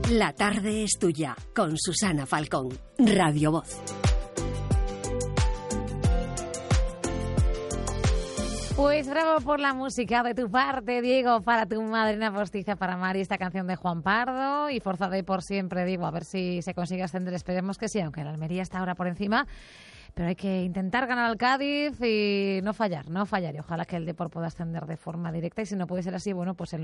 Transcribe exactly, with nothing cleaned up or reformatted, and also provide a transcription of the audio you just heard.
La tarde es tuya, con Susana Falcón, Radio Voz. Pues bravo por la música de tu parte, Diego, para tu madrina postiza, para Mari, esta canción de Juan Pardo, y Forzada y por siempre, digo, a ver si se consigue ascender, esperemos que sí, aunque el Almería está ahora por encima, pero hay que intentar ganar al Cádiz y no fallar, no fallar, y ojalá que el Depor pueda ascender de forma directa, y si no puede ser así, bueno, pues el